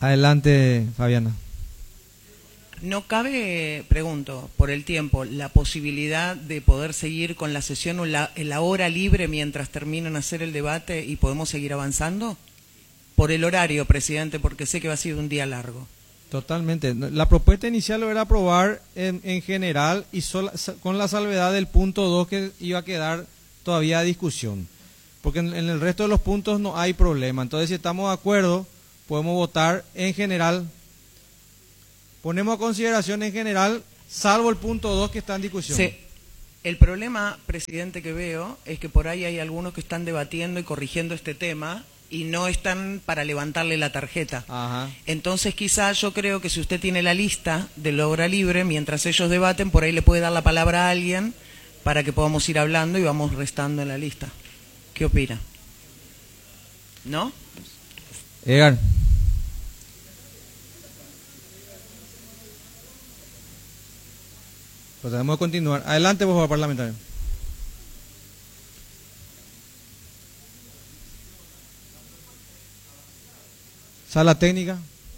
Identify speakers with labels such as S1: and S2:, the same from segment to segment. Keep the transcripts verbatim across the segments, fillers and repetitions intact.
S1: Adelante, Fabiana.
S2: ¿No cabe, pregunto, por el tiempo, la posibilidad de poder seguir con la sesión o la, la hora libre mientras terminan de hacer el debate y podemos seguir avanzando? Por el horario, presidente, porque sé que va a ser un día largo.
S1: Totalmente. La propuesta inicial era aprobar en, en general y sola, con la salvedad del punto dos que iba a quedar todavía a discusión. Porque en, en el resto de los puntos no hay problema. Entonces, si estamos de acuerdo, podemos votar en general. Ponemos a consideración en general, salvo el punto dos que está en discusión.
S2: Sí. El problema, presidente, que veo es que por ahí hay algunos que están debatiendo y corrigiendo este tema y no están para levantarle la tarjeta.
S1: Ajá.
S2: Entonces, quizás yo creo que si usted tiene la lista de la hora libre, mientras ellos debaten, por ahí le puede dar la palabra a alguien para que podamos ir hablando y vamos restando en la lista. ¿Qué opina? ¿No?
S1: Edgar. Pues tenemos que continuar. Adelante, por favor, parlamentario. Sala técnica.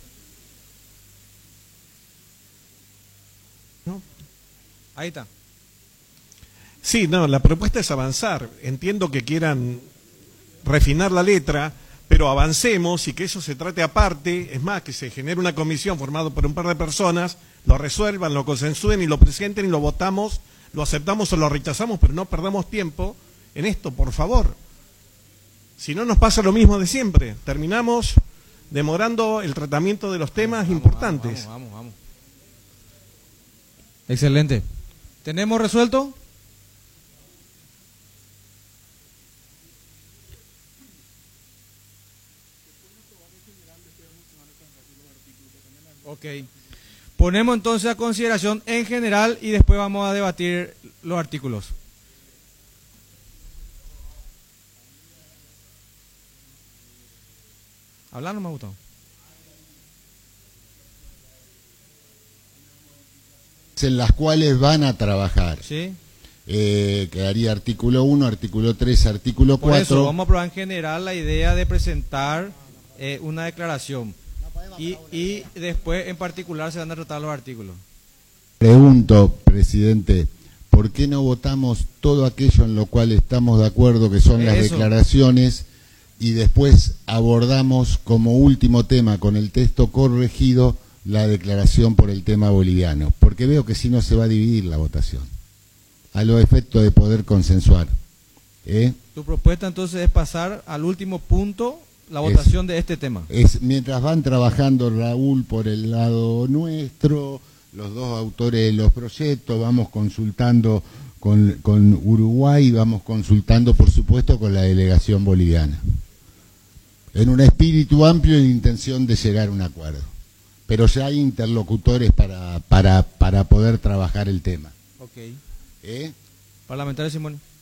S1: No. Ahí está.
S3: Sí, no, la propuesta es avanzar. Entiendo que quieran refinar la letra, pero avancemos y que eso se trate aparte. Es más, que se genere una comisión formada por un par de personas, lo resuelvan, lo consensúen y lo presenten y lo votamos, lo aceptamos o lo rechazamos, pero no perdamos tiempo en esto, por favor. Si no, nos pasa lo mismo de siempre. Terminamos demorando el tratamiento de los temas
S1: vamos,
S3: importantes.
S1: Vamos, vamos, vamos, vamos. Excelente. ¿Tenemos resuelto? Ok. Ponemos entonces a consideración en general y después vamos a debatir los artículos. Hablar no me ha gustado.
S4: En las cuales van a trabajar.
S1: Sí.
S4: Eh, quedaría artículo uno, artículo tres, artículo
S1: Por
S4: cuatro.
S1: eso vamos a aprobar en general la idea de presentar eh, una declaración. Y, y después en particular se van a tratar los artículos.
S4: Pregunto, presidente, ¿por qué no votamos todo aquello en lo cual estamos de acuerdo, que son las
S1: Eso.
S4: declaraciones, y después abordamos como último tema con el texto corregido la declaración por el tema boliviano? Porque veo que si no se va a dividir la votación, a los efectos de poder consensuar. ¿Eh?
S1: Tu propuesta entonces es pasar al último punto la votación
S4: es,
S1: de este tema.
S4: Es mientras van trabajando Raúl por el lado nuestro, los dos autores de los proyectos, vamos consultando con, con Uruguay, vamos consultando por supuesto con la delegación boliviana, en un espíritu amplio y de intención de llegar a un acuerdo, pero ya hay interlocutores para, para, para poder trabajar el tema.
S1: Ok.
S4: ¿Eh?
S1: Parlamentario Simón.